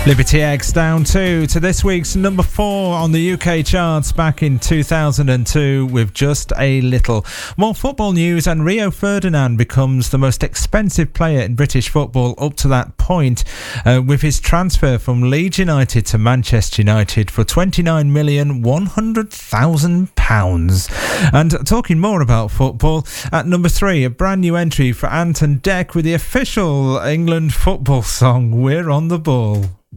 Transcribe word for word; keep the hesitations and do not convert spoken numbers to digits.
Liberty X down two to this week's number four on the U K charts back in two thousand two with Just a Little. More football news, and Rio Ferdinand becomes the most expensive player in British football up to that point uh, with his transfer from Leeds United to Manchester United for twenty-nine million one hundred thousand pounds. And talking more about football, at number three, a brand new entry for Anton Deck with the official England football song We're on the Ball.